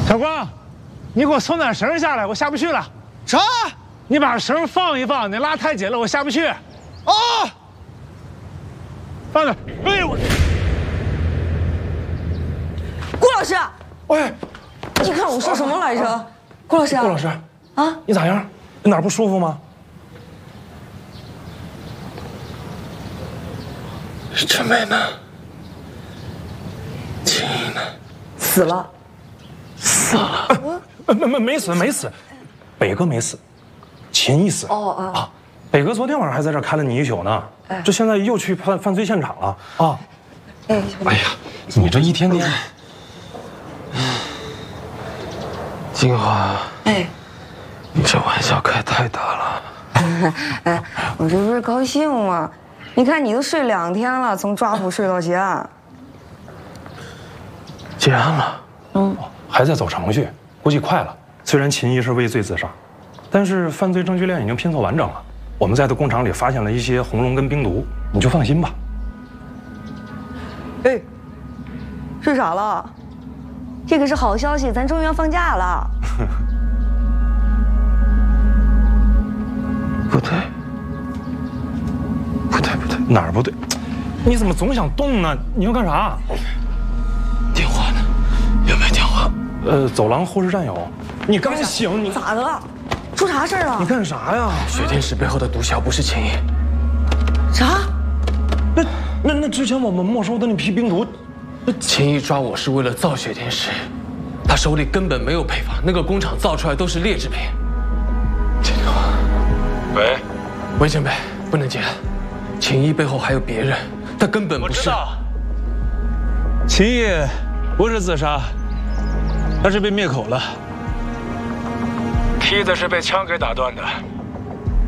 小光，你给我松点绳下来，我下不去了。 啥？ 你把绳放一放，你拉太紧了，我下不去。 啊！ 放那。哎呦我！ 顾老师， 喂， 你看我说什么来着？顾老师， 顾老师啊， 你咋样？你哪儿不舒服吗？陈梅呢？秦毅呢？ 死了。 死了？没死，北哥没死，秦毅死了。啊！北哥昨天晚上还在这儿开了你一宿呢，这现在又去犯罪现场了啊！哎呀，你这一天天……金华， 哎， 你这玩笑开太大了。 哎，我这不是高兴吗？你看你都睡2天了，从抓捕睡到结案。 结案了？还在走程序，估计快了。虽然秦毅是畏罪自杀，但是犯罪证据链已经拼凑完整了。我们在他工厂里发现了一些红龙跟冰毒，你就放心吧。 哎，睡傻了？这可是好消息，咱终于要放假了。 不对，哪儿不对？你怎么总想动呢？你要干啥？电话呢？有没有电话？走廊后视站有。你刚醒，你咋的了？出啥事儿了？ 你干啥呀？ 雪天使背后的毒枭不是秦毅。 啥？ 那之前我们没收的那批冰毒， 秦毅抓我是为了造雪天使，他手里根本没有配方，那个工厂造出来都是劣质品。接电话。喂，前辈，不能接。秦毅背后还有别人，他根本不是。 我知道，秦毅不是自杀，他是被灭口了。梯子是被枪给打断的。